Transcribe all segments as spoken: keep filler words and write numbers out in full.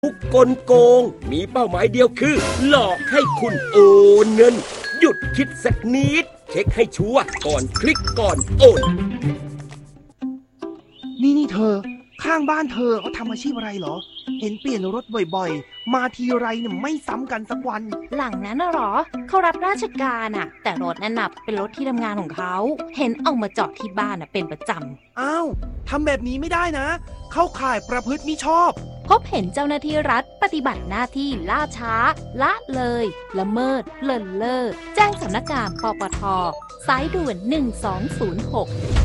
ทุกกลโกงมีเป้าหมายเดียวคือหลอกให้คุณโอนเงินหยุดคิดสักนิดเช็คให้ชัวร์ก่อนคลิกก่อนโอนนี่นี่เธอข้างบ้านเธอเขาทำอาชีพอะไรเหรอเห็นเปลี่ยนรถบ่อยๆมาทีไรเนี่ยไม่ซ้ำกันสักวันหลังนั้นน่ะหรอเขารับราชการอ่ะแต่รถนั่นน่ะเป็นรถที่ทำงานของเขาเห็นเอามาจอดที่บ้านอ่ะเป็นประจำอ้าวทำแบบนี้ไม่ได้นะเข้าข่ายประพฤติมิชอบพบเห็นเจ้าหน้าที่รัฐปฏิบัติหน้าที่ล่าช้าละเลยละเมิดเลินเล่อแจ้งสำนักงานปปท.สายด่วนหนึ่งสองศูนย์หก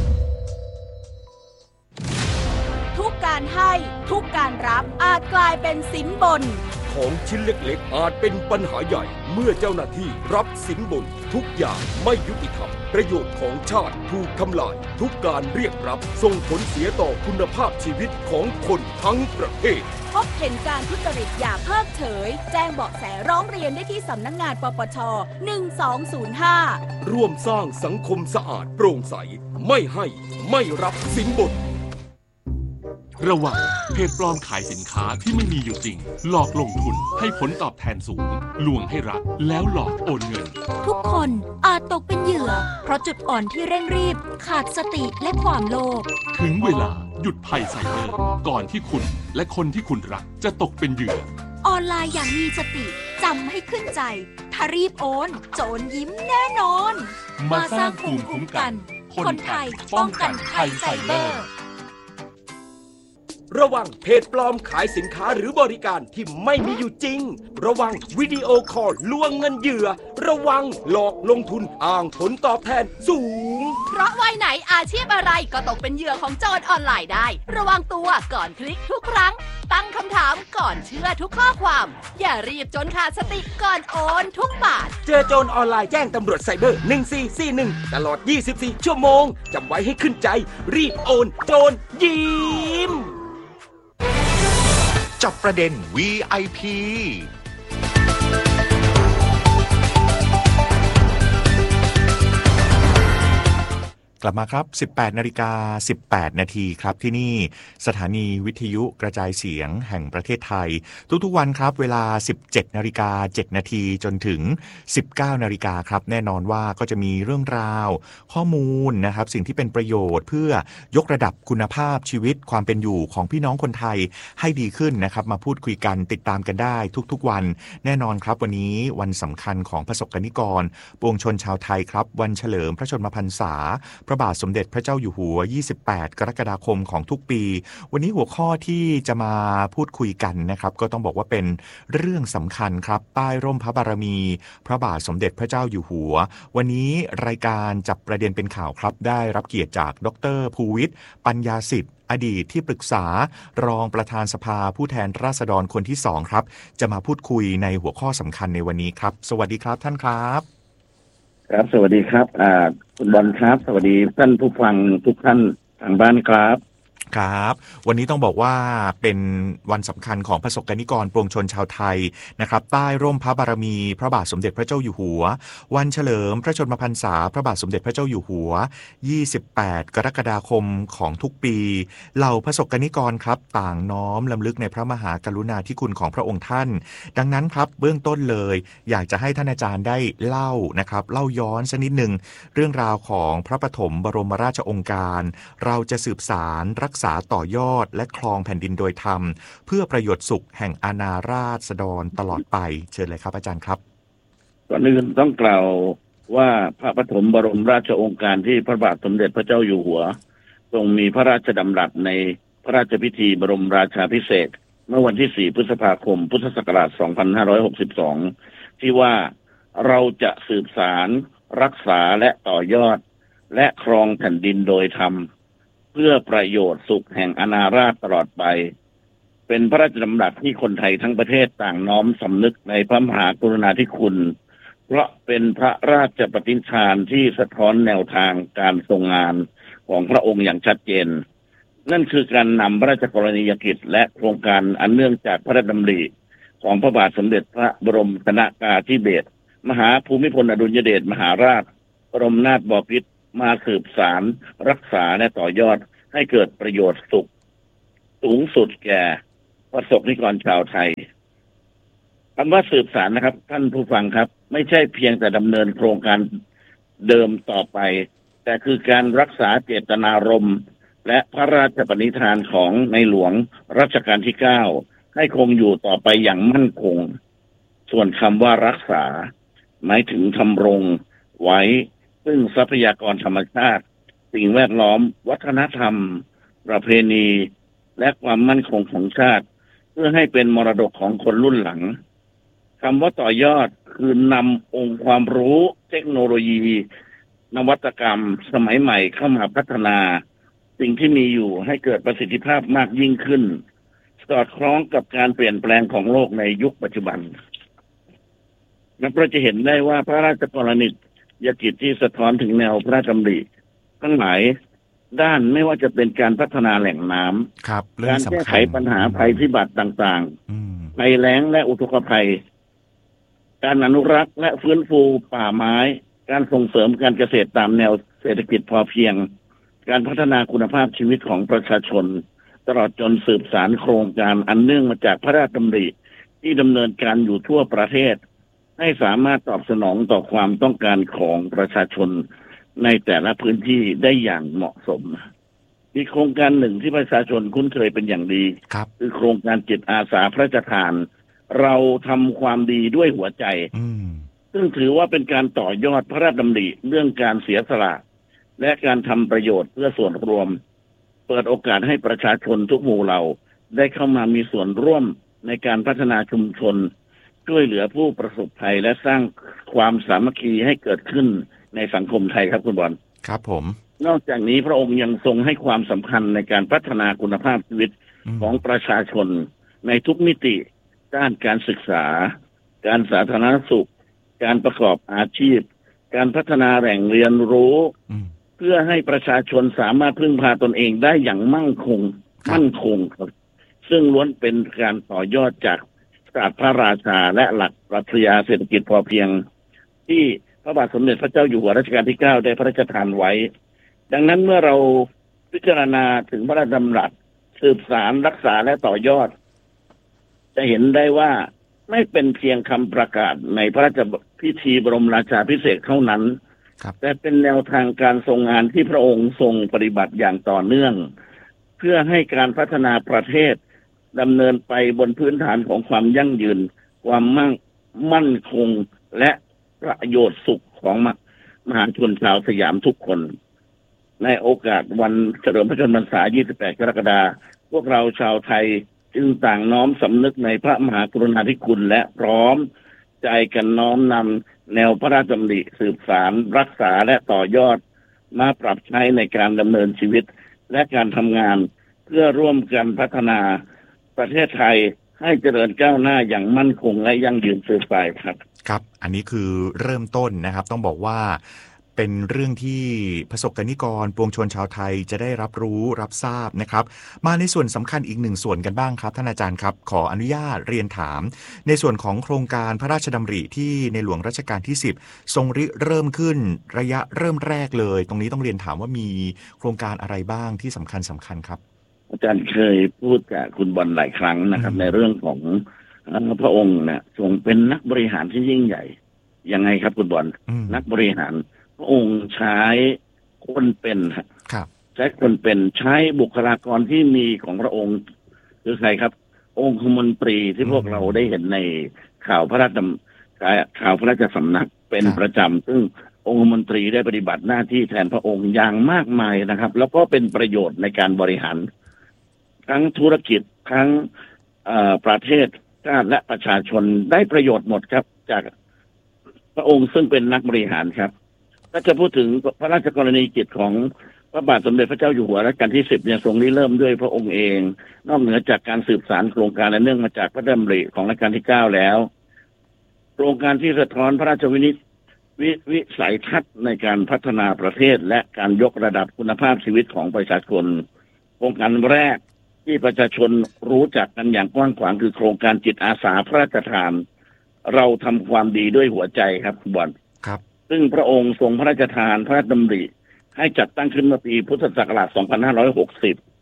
ทุกการให้ทุกการรับอาจกลายเป็นสินบนของชิ้นเล็กๆอาจเป็นปัญหาใหญ่เมื่อเจ้าหน้าที่รับสินบนทุกอย่างไม่ยุติธรรมประโยชน์ของชาติถูกทำลายทุกการเรียกรับส่งผลเสียต่อคุณภาพชีวิตของคนทั้งประเทศพบเห็นการทุจริตอย่าเพิกเฉยแจ้งเบาะแสร้องเรียนได้ที่สำนักงานปปช.หนึ่งสองศูนย์ห้าร่วมสร้างสังคมสะอาดโปร่งใสไม่ให้ไม่รับสินบนระวังเพจปลอมขายสินค้าที่ไม่มีอยู่จริงหลอกลงทุนให้ผลตอบแทนสูงลวงให้รักแล้วหลอกโอนเงินทุกคนอาจตกเป็นเหยื่อเพราะจุดอ่อนที่เร่งรีบขาดสติและความโลภถึงเวลาหยุดภัยไซเบอร์ก่อนที่คุณและคนที่คุณรักจะตกเป็นเหยื่อออนไลน์อย่างมีสติจำให้ขึ้นใจถ้ารีบโอนโจรยิ้มแน่นอนมาสร้างภูมิคุ้มกันคนไทยป้องกันภัยไซเบอร์ระวังเพจปลอมขายสินค้าหรือบริการที่ไม่มีอยู่จริงระวังวิดีโอคอลลวงเงินเหยื่อระวังหลอกลงทุนอ้างผลตอบแทนสูงเพราะวัยไหนอาชีพอะไรก็ตกเป็นเหยื่อของโจรออนไลน์ได้ระวังตัวก่อนคลิกทุกครั้งตั้งคำถามก่อนเชื่อทุกข้อความอย่ารีบจนขาดสติก่อนโอนทุกบาทเจอโจรออนไลน์แจ้งตำรวจไซเบอร์หนึ่งสี่สี่หนึ่งตลอดยี่สิบสี่ชั่วโมงจำไว้ให้ขึ้นใจรีบโอนโจรยิ้มจับประเด็น วี ไอ พี กลับมาครับ สิบแปดนาฬิกาสิบแปดนาทีครับที่นี่สถานีวิทยุกระจายเสียงแห่งประเทศไทยทุกๆวันครับเวลา สิบเจ็ดนาฬิกาเจ็ดนาทีจนถึง สิบเก้านาฬิกาครับแน่นอนว่าก็จะมีเรื่องราวข้อมูลนะครับสิ่งที่เป็นประโยชน์เพื่อยกระดับคุณภาพชีวิตความเป็นอยู่ของพี่น้องคนไทยให้ดีขึ้นนะครับมาพูดคุยกันติดตามกันได้ทุกๆวันแน่นอนครับวันนี้วันสำคัญของประสบกนิกรปวงชนชาวไทยครับวันเฉลิมพระชนมพรรษาพระบาทสมเด็จพระเจ้าอยู่หัวยี่สิบแปดกรกฎาคมของทุกปีวันนี้หัวข้อที่จะมาพูดคุยกันนะครับก็ต้องบอกว่าเป็นเรื่องสำคัญครับใต้ร่มพระบารมีพระบาทสมเด็จพระเจ้าอยู่หัววันนี้รายการจับประเด็นเป็นข่าวครับได้รับเกียรติจากดร.ภูวิทย์ปัญญาสิทธิ์อดีตที่ปรึกษารองประธานสภาผู้แทนราษฎรคนที่สองครับจะมาพูดคุยในหัวข้อสำคัญในวันนี้ครับสวัสดีครับท่านครับครับสวัสดีครับอ่าคุณบอลครับสวัสดีท่านผู้ฟังทุกท่านทางบ้านครับครับวันนี้ต้องบอกว่าเป็นวันสำคัญของประสบกนิกรปวงชนชาวไทยนะครับใต้ร่มพระบารมีพระบาทสมเด็จพระเจ้าอยู่หัววันเฉลิมพระชนมพรรษาพระบาทสมเด็จพระเจ้าอยู่หัวยี่สิบแปดกรกฎาคมของทุกปีเหล่าประสบกนิกรครับต่างน้อมรำลึกในพระมหากรุณาธิคุณของพระองค์ท่านดังนั้นครับเบื้องต้นเลยอยากจะให้ท่านอาจารย์ได้เล่านะครับเล่าย้อนสักนิดนึงเรื่องราวของพระปฐมบรมราชโองการเราจะสืบสารรักษาต่อยอดและครองแผ่นดินโดยธรรมเพื่อประโยชน์สุขแห่งอาณาราษฎรตลอดไปเชิญเลยครับอาจารย์ครับก่อนอื่นต้องกล่าวว่าพระปฐมบรมราชโองการที่พระบาทสมเด็จพระเจ้าอยู่หัวทรงมีพระราชดำรัสในพระราชพิธีบรมราชาภิเษกเมื่อวันที่สี่พฤษภาคมพุทธศักราชสองพันห้าร้อยหกสิบสองที่ว่าเราจะสืบสารรักษาและต่อยอดและครองแผ่นดินโดยธรรมเพื่อประโยชน์สุขแห่งอาณาราษฎร์ตลอดไปเป็นพระราชดำรัสที่คนไทยทั้งประเทศต่างน้อมสำนึกในพระมหากรุณาธิคุณเพราะเป็นพระราชปฏิญาณที่สะท้อนแนวทางการทรงงานของพระองค์อย่างชัดเจนนั่นคือการนำพระราชกรณียกิจและโครงการอันเนื่องจากพระราชดำริของพระบาทสมเด็จพระบรมชนกาธิเบศรมหาภูมิพลอดุลยเดชมหาราชบรมนาถบพิตรมาสืบสารรักษาและต่อยอดให้เกิดประโยชน์สุขสูงสุดแก่ประสบนิกรชาวไทยคำว่าสืบสานนะครับท่านผู้ฟังครับไม่ใช่เพียงแต่ดำเนินโครงการเดิมต่อไปแต่คือการรักษาเจตนารมณ์และพระราชปณิธานของในหลวงรัชกาลที่เก้าให้คงอยู่ต่อไปอย่างมั่นคงส่วนคำว่ารักษาหมายถึงทำรงไว้ซึ่งทรัพยากรธรรมชาติสิ่งแวดล้อมวัฒนธรรมประเพณีและความมั่นคงของชาติเพื่อให้เป็นมรดกของคนรุ่นหลังคำว่าต่อยอดคือนำองค์ความรู้เทคโนโลยีนวัตกรรมสมัยใหม่เข้ามาพัฒนาสิ่งที่มีอยู่ให้เกิดประสิทธิภาพมากยิ่งขึ้นสอดคล้องกับการเปลี่ยนแปลงของโลกในยุคปัจจุบันนับเราจะเห็นได้ว่าพระราชกรณียกิจที่สะท้อนถึงแนวพระราชดำริทั้งหลายด้านไม่ว่าจะเป็นการพัฒนาแหล่งน้ำครับการแก้ไขปัญหาภัยพิบัติต่างๆภัยแล้งและอุทกภัยการอนุรักษ์และฟื้นฟูป่าไม้การส่งเสริมการเกษตรตามแนวเศรษฐกิจพอเพียงการพัฒนาคุณภาพชีวิตของประชาชนตลอดจนสืบสานโครงการอันเนื่องมาจากพระราชดำริที่ดำเนินการอยู่ทั่วประเทศให้สามารถตอบสนองต่อความต้องการของประชาชนในแต่ละพื้นที่ได้อย่างเหมาะสมมีโครงการหนึ่งที่ประชาชนคุ้นเคยเป็นอย่างดีคือโครงการจิตอาสาพระราชทานเราทำความดีด้วยหัวใจซึ่งถือว่าเป็นการต่อยอดพระราชดำริเรื่องการเสียสละและการทำประโยชน์เพื่อส่วนรวมเปิดโอกาสให้ประชาชนทุกหมู่เหล่าได้เข้ามามีส่วนร่วมในการพัฒนาชุมชนช่วยเหลือผู้ประสบภัยและสร้างความสามัคคีให้เกิดขึ้นในสังคมไทยครับคุณบอลครับผมนอกจากนี้พระองค์ยังทรงให้ความสำคัญในการพัฒนาคุณภาพชีวิตของประชาชนในทุกมิติด้านการศึกษาการสาธารณสุขการประกอบอาชีพการพัฒนาแหล่งเรียนรู้เพื่อให้ประชาชนสามารถพึ่งพาตนเองได้อย่างมั่งคงมั่นคงครับซึ่งล้วนเป็นการต่อยอดจากศาสตร์พระราชาและหลักปรัชญาเศรษฐกิจพอเพียงที่พระบาทสมเด็จพระเจ้าอยู่หัวรัชกาลที่เก้าได้พระราชทานไว้ดังนั้นเมื่อเราพิจารณาถึงพระราชดำรัสสืบสานรักษาและต่อยอดจะเห็นได้ว่าไม่เป็นเพียงคำประกาศในพระราชพิธีบรมราชาภิเษกเท่านั้นแต่เป็นแนวทางการทรงงานที่พระองค์ทรงปฏิบัติอย่างต่อเนื่องเพื่อให้การพัฒนาประเทศดำเนินไปบนพื้นฐานของความยั่งยืนความมั่งมั่นคงและประโยชน์สุขของมหาชนชาวสยามทุกคนในโอกาสวันเฉลิมพระชนมพรรษายี่สิบแปดกรกฎาคมพวกเราชาวไทยจึงต่างน้อมสำนึกในพระมหากรุณาธิคุณและพร้อมใจกันน้อมนำแนวพระราชดำริสืบสานรักษาและต่อยอดมาปรับใช้ในการดำเนินชีวิตและการทำงานเพื่อร่วมกันพัฒนาประเทศไทยให้เจริญก้าวหน้าอย่างมั่นคงและยั่งยืนสืบไปครับครับอันนี้คือเริ่มต้นนะครับต้องบอกว่าเป็นเรื่องที่ประสบกนิกรปวงชนชาวไทยจะได้รับรู้รับทราบนะครับมาในส่วนสำคัญอีกหนึ่งส่วนกันบ้างครับท่านอาจารย์ครับขออนุญาตเรียนถามในส่วนของโครงการพระราชดำริที่ในหลวงรัชกาลที่สิบทรงริเริ่มขึ้นระยะเริ่มแรกเลยตรงนี้ต้องเรียนถามว่ามีโครงการอะไรบ้างที่สำคัญสำคัญครับอาจารย์เคยพูดกับคุณบอลหลายครั้งนะครับในเรื่องของพระองค์เนี่ยทรงเป็นนักบริหารที่ยิ่งใหญ่ยังไงครับคุณบอลนักบริหารพระองค์ใช้คนเป็นครับใช้คนเป็นใช้บุคลากรที่มีของพระองค์คือใครครับองคมนตรีที่พวกเราได้เห็นในข่าวพระราชข่าวพระราชสำนักเป็นประจำซึ่งองคมนตรีได้ปฏิบัติหน้าที่แทนพระองค์อย่างมากมายนะครับแล้วก็เป็นประโยชน์ในการบริหารทั้งธุรกิจทั้งประเทศชาติและประชาชนได้ประโยชน์หมดครับจากพระองค์ซึ่งเป็นนักบริหารครับถ้าจะพูดถึงพระราชกรณียกิจของพระบาทสมเด็จพระเจ้าอยู่หัวรัชกาลที่สิบเนี่ยทรงริเริ่มด้วยพระองค์เองนอกเหนือจากการสืบสานโครงการและเนื่องมาจากพระดำริของรัชกาลที่เก้าแล้วโครงการที่สะท้อนพระราชวินิจวิวิสัยทัศน์ในการพัฒนาประเทศและการยกระดับคุณภาพชีวิตของประชาชนโครงการแรกที่ประชาชนรู้จักกันอย่างกว้างขวางคือโครงการจิตอาสาพระราชทานเราทำความดีด้วยหัวใจครับคุณบอลครับซึ่งพระองค์ทรงพระราชทานพระราชดำริให้จัดตั้งขึ้นเมื่อปีพุทธศักราชสองพันห้าร้อยหกสิบ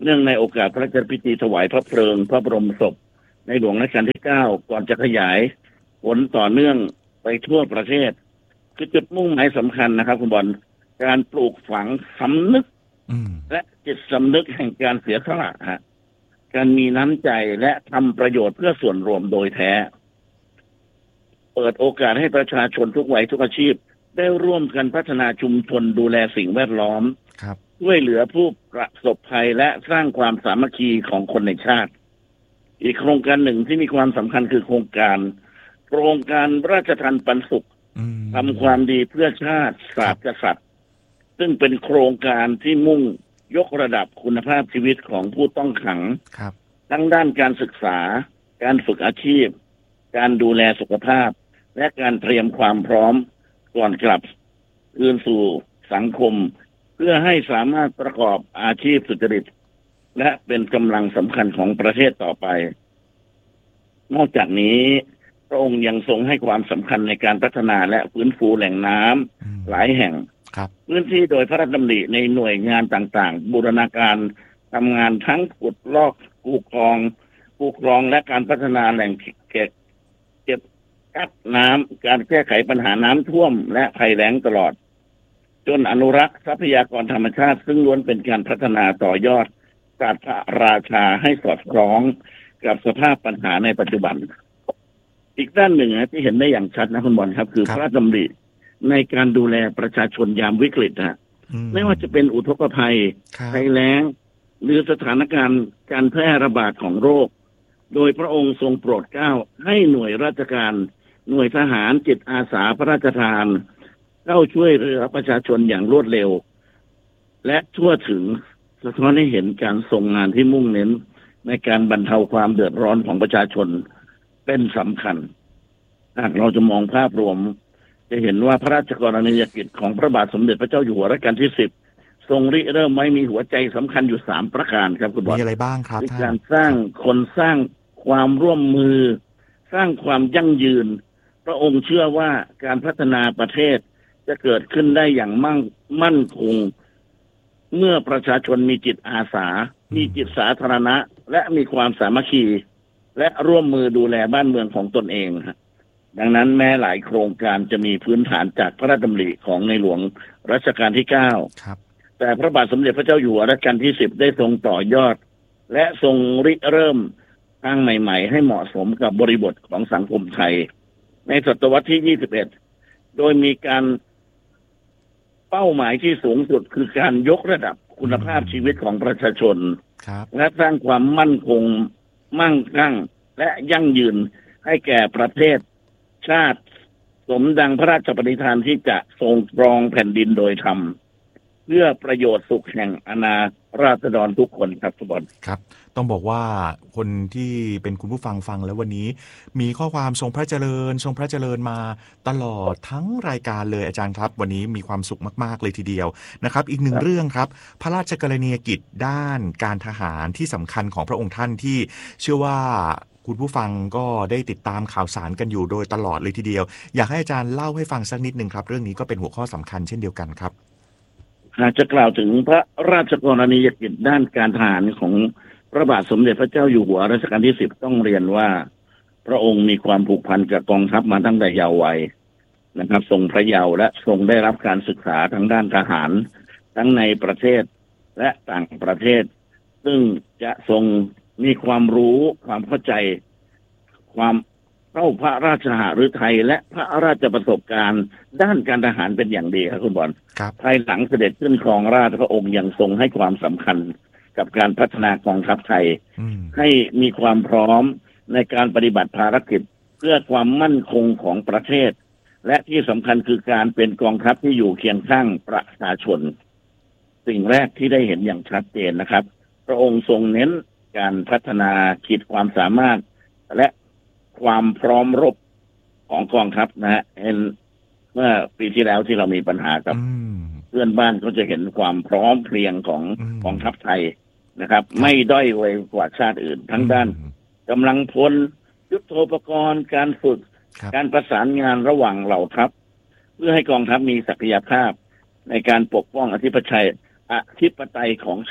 เนื่องในโอกาสพระราชพิธีถวายพระเพลิงพระบรมศพในหลวงรัชกาลที่เก้าก่อนจะขยายผลต่อเนื่องไปทั่วประเทศคือจุดมุ่งหมายสำคัญนะครับคุณบอลการปลูกฝังสำนึกและจิตสำนึกแห่งการเสียสละฮะการมีน้ำใจและทำประโยชน์เพื่อส่วนรวมโดยแท้เปิดโอกาสให้ประชาชนทุกวัยทุกอาชีพได้ร่วมกันพัฒนาชุมชนดูแลสิ่งแวดล้อมช่วยเหลือผู้ประสบภัยและสร้างความสามัคคีของคนในชาติอีกโครงการหนึ่งที่มีความสำคัญคือโครงการโครงการราชทานปันสุขทำความดีเพื่อชาติศาสตร์กษัตริย์ซึ่งเป็นโครงการที่มุ่งยกระดับคุณภาพชีวิตของผู้ต้องขังทั้งด้านการศึกษาการฝึกอาชีพการดูแลสุขภาพและการเตรียมความพร้อมก่อนกลับคืนสู่สังคมเพื่อให้สามารถประกอบอาชีพสุจริตและเป็นกำลังสำคัญของประเทศต่อไปนอกจากนี้พระองค์ยังทรงให้ความสำคัญในการพัฒนาและฟื้นฟูแหล่งน้ำหลายแห่งพื้นที่โดยพระราชดำริในหน่วยงานต่างๆบูรณาการทำงานทั้งขุดลอกกูคลองกูคลองและการพัฒนาแหล่งเก็บเก็บกักน้ำการแก้ไขปัญหาน้ำท่วมและภัยแล้งตลอดจนอนุรักษ์ทรัพยากรธรรมชาติซึ่งล้วนเป็นการพัฒนาต่อยอดศาสตร์ราชาให้สอดคล้องกับสภาพปัญหาในปัจจุบันอีกด้านหนึ่งนะที่เห็นได้อย่างชัดนะคุณบอลครับคือพระราชดำริในการดูแลประชาชนยามวิกฤตนะไม่ว่าจะเป็นอุทกภัยภัยแล้งหรือสถานการณ์การแพร่ระบาดของโรคโดยพระองค์ทรงโปรดเกล้าให้หน่วยราชการหน่วยทหารจิตอาสาพระราชทานเข้าช่วยเหลือประชาชนอย่างรวดเร็วและทั่วถึงสะท้อนให้เห็นการทรงงานที่มุ่งเน้นในการบรรเทาความเดือดร้อนของประชาชนเป็นสำคัญหากเราจะมองภาพรวมจะเห็นว่าพระราชกรณียกิจของพระบาทสมเด็จพระเจ้าอยู่หัวรัชกาลที่สิบทรงริเริ่มไม่มีหัวใจสำคัญอยู่สามประการครับคุณบอลมีอะไรบ้างครับท่านการสร้างคนสร้างความร่วมมือสร้างความยั่งยืนพระองค์เชื่อว่าการพัฒนาประเทศจะเกิดขึ้นได้อย่างมั่งมั่นคงเมื่อประชาชนมีจิตอาสามีจิตสาธารณะและมีความสามัคคีและร่วมมือดูแลบ้านเมืองของตนเองดังนั้นแม้หลายโครงการจะมีพื้นฐานจากพระราชดำริของในหลวงรัชกาลที่เก้าแต่พระบาทสมเด็จพระเจ้าอยู่หัวรัชกาลที่สิบได้ทรงต่อยอดและทรงริเริ่มทางใหม่ๆให้เหมาะสมกับบริบทของสังคมไทยในศตวรรษที่ยี่สิบเอ็ดโดยมีการเป้าหมายที่สูงสุดคือการยกระดับคุณภาพชีวิตของประชาชนและสร้างความมั่นคงมั่งคั่งและยั่งยืนให้แก่ประเทศชาติสมดังพระราชปณิธานที่จะทรงครองแผ่นดินโดยธรรมเพื่อประโยชน์สุขแห่งอาณาราษฎรทุกคนครับทุกคนครับต้องบอกว่าคนที่เป็นคุณผู้ฟังฟังแล้ววันนี้มีข้อความทรงพระเจริญทรงพระเจริญมาตลอดทั้งรายการเลยอาจารย์ครับวันนี้มีความสุขมากๆเลยทีเดียวนะครับอีกหนึ่งเรื่องครับพระราชกรณียกิจด้านการทหารที่สำคัญของพระองค์ท่านที่เชื่อว่าคุณผู้ฟังก็ได้ติดตามข่าวสารกันอยู่โดยตลอดเลยทีเดียวอยากให้อาจารย์เล่าให้ฟังสักนิดนึงครับเรื่องนี้ก็เป็นหัวข้อสำคัญเช่นเดียวกันครับหากจะกล่าวถึงพระราชกรณียกิจด้านการทหารของพระบาทสมเด็จพระเจ้าอยู่หัวรัชกาลที่สิบต้องเรียนว่าพระองค์มีความผูกพันกับกองทัพมาตั้งแต่เยาว์วัยนะครับทรงพระเยาว์และทรงได้รับการศึกษาทางด้านทหารทั้งในประเทศและต่างประเทศซึ่งจะทรงมีความรู้ความเข้าใจความเข้าพระราชหฤทัยและพระราชประสบการณ์ด้านการทหารเป็นอย่างดีครับคุณบอลภายหลังเสด็จขึ้นครองราชย์พระองค์ยังทรงให้ความสำคัญกับการพัฒนากองทัพไทยให้มีความพร้อมในการปฏิบัติภารกิจเพื่อความมั่นคงของประเทศและที่สำคัญคือการเป็นกองทัพที่อยู่เคียงข้างประชาชนสิ่งแรกที่ได้เห็นอย่างชัดเจนนะครับพระองค์ทรงเน้นการพัฒนาขีดความสามารถและความพร้อมรบของกองทัพนะฮะเห็นเมื่อปีที่แล้วที่เรามีปัญหากับเพื่อนบ้านก็จะเห็นความพร้อมเพรียงของกองทัพไทยนะครับไม่ด้อยไว้กว่าชาติอื่นทั้งด้านกำลังพลยุทโธปกรณ์การฝึกการประสานงานระหว่างเหล่าทัพเพื่อให้กองทัพมีศักยภาพในการปกป้องอธิปไตยอธิปไตยของชาติ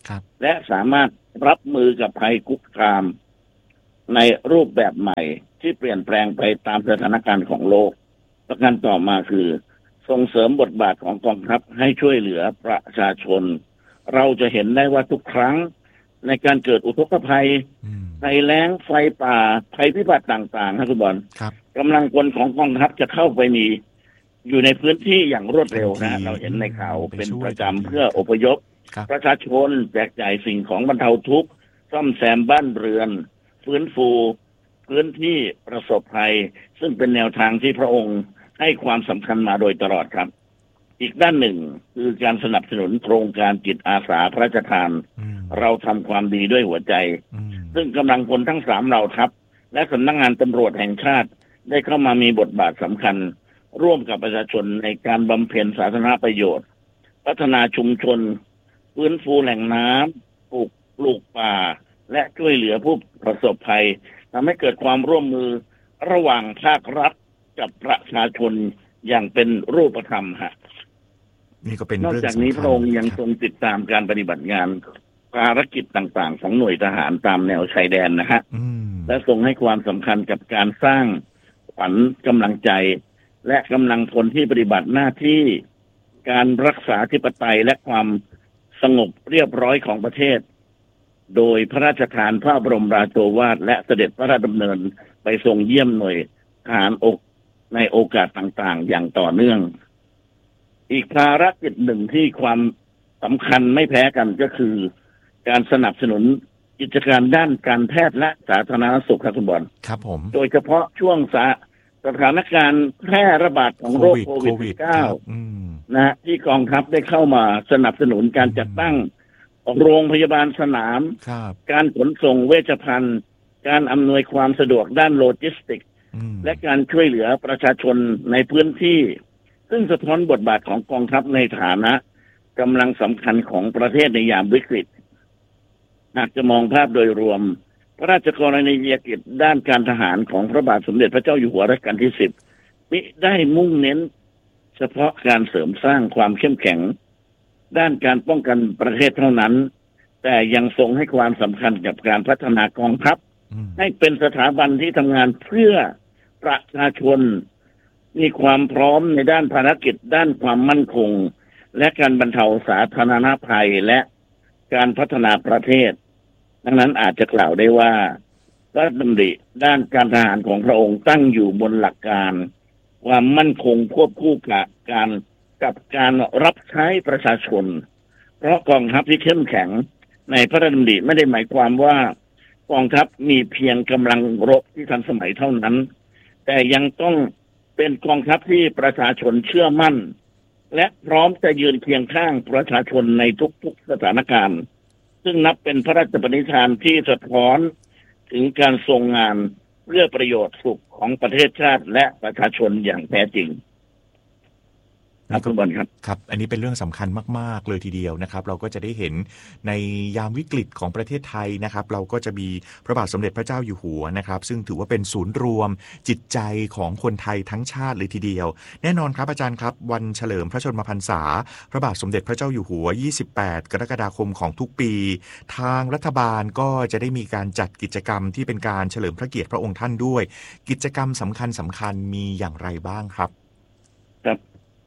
และสามารถรับมือกับภัยคุกคามในรูปแบบใหม่ที่เปลี่ยนแปลงไปตามสถานการณ์ของโลกประการต่อมาคือส่งเสริมบทบาทของกองทัพให้ช่วยเหลือประชาชนเราจะเห็นได้ว่าทุกครั้งในการเกิดอุทกภัยภัยแล้งไฟป่าภัยพิบัติต่างๆนะคุณบอลกำลังพลของกองทัพจะเข้าไปมีอยู่ในพื้นที่อย่างรวดเร็วนะเราเห็นในข่าวเป็นประจำเพื่ออพยพประชาชนแจกจ่ายสิ่งของบรรเทาทุกข์ซ่อมแซมบ้านเรือนฟื้นฟูพื้นที่ประสบภัยซึ่งเป็นแนวทางที่พระองค์ให้ความสำคัญมาโดยตลอดครับอีกด้านหนึ่งคือการสนับสนุนโครงการจิตอาสาพระราชทานเราทำความดีด้วยหัวใจซึ่งกำลังพลทั้งสามเหล่าทัพและสำนักงานตำรวจแห่งชาติได้เข้ามามีบทบาทสำคัญร่วมกับประชาชนในการบำเพ็ญสาธารณประโยชน์พัฒนาชุมชนฟื้นฟูแหล่งน้ำปลูกปลูกป่าและช่วยเหลือผู้ประสบภัยทำให้เกิดความร่วมมือระหว่างภาครัฐกับประชาชนอย่างเป็นรูปธรรมฮะนี่ก็เป็นนอกจากนี้พระองค์ยังทรงติดตามการปฏิบัติงานภารกิจต่างๆของหน่วยทหารตามแนวชายแดนนะฮะและทรงให้ความสำคัญกับการสร้างขวัญกำลังใจและกำลังพลที่ปฏิบัติหน้าที่การรักษาธิปไตยและความสงบเรียบร้อยของประเทศโดยพระราชทานพระบรมราโชวาทและเสด็จพระราชดำเนินไปทรงเยี่ยมหน่วยทหารอกในโอกาสต่างๆอย่างต่อเนื่องอีกภารกิจหนึ่งที่ความสำคัญไม่แพ้กันก็คือการสนับสนุนกิจการด้านการแพทย์และสาธารณสุขครับคุณบอลครับผมโดยเฉพาะช่วงสาสถานการณ์แพร่ระบาดของโรคโควิด สิบเก้า นะที่กองทัพได้เข้ามาสนับสนุนการจัดตั้งโรงพยาบาลสนามการขนส่งเวชภัณฑ์การอำนวยความสะดวกด้านโลจิสติกส์และการช่วยเหลือประชาชนในพื้นที่ซึ่งสะท้อนบทบาทของกองทัพในฐานะกำลังสำคัญของประเทศในยามวิกฤตหากจะมองภาพโดยรวมพระราชกรณียกิจด้านการทหารของพระบาทสมเด็จพระเจ้าอยู่หัวรัชกาลที่สิบมิได้มุ่งเน้นเฉพาะการเสริมสร้างความเข้มแข็งด้านการป้องกันประเทศเท่านั้นแต่ยังทรงให้ความสำคัญกับการพัฒนากองทัพให้เป็นสถาบันที่ทำงานเพื่อประชาชนมีความพร้อมในด้านภารกิจด้านความมั่นคงและการบรรเทาสาธารณภัยและการพัฒนาประเทศดังนั้นอาจจะกล่าวได้ว่าพระราชดำริด้านการทหารของพระองค์ตั้งอยู่บนหลักการความมั่นคงควบคู่กับการกับการรับใช้ประชาชนเพราะกองทัพที่เข้มแข็งในพระราชดำริไม่ได้หมายความว่ากองทัพมีเพียงกำลังรบที่ทันสมัยเท่านั้นแต่ยังต้องเป็นกองทัพที่ประชาชนเชื่อมั่นและพร้อมจะยืนเคียงข้างประชาชนในทุกๆสถานการณ์ซึ่งนับเป็นพระราชปณิธานที่สะท้อนถึงการทรงงานเพื่อประโยชน์สุขของประเทศชาติและประชาชนอย่างแท้จริงครับคุณบอลครับครับอันนี้เป็นเรื่องสำคัญมากๆเลยทีเดียวนะครับเราก็จะได้เห็นในยามวิกฤตของประเทศไทยนะครับเราก็จะมีพระบาทสมเด็จพระเจ้าอยู่หัวนะครับซึ่งถือว่าเป็นศูนย์รวมจิตใจของคนไทยทั้งชาติเลยทีเดียวแน่นอนครับอาจารย์ครับวันเฉลิมพระชนมพรรษาพระบาทสมเด็จพระเจ้าอยู่หัวยี่สิบแปดกรกฎาคมของทุกปีทางรัฐบาลก็จะได้มีการจัดกิจกรรมที่เป็นการเฉลิมพระเกียรติพระองค์ท่านด้วยกิจกรรมสำคัญสำคัญมีอย่างไรบ้างครับครับ